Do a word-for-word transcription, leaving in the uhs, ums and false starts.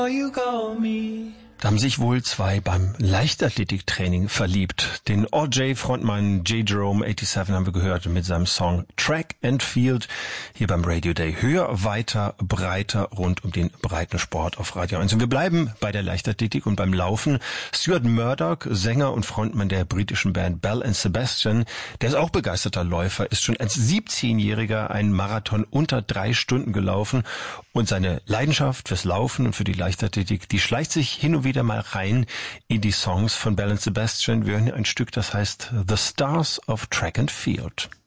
Da haben sich wohl zwei beim Leichtathletiktraining verliebt. Den O J-Frontmann J. Jerome siebenundachtzig haben wir gehört mit seinem Song Track and Field hier beim Radio Day. Höher, weiter, breiter rund um den breiten Sport auf Radio eins. Und wir bleiben bei der Leichtathletik und beim Laufen. Stuart Murdoch, Sänger und Frontmann der britischen Band Belle and Sebastian, der ist auch begeisterter Läufer, ist schon als siebzehnjähriger einen Marathon unter drei Stunden gelaufen. Und seine Leidenschaft fürs Laufen und für die Leichtathletik, die schleicht sich hin und wieder mal rein in die Songs von Belle and Sebastian. Wir hören ein Stück, das heißt The Stars of Track and Field.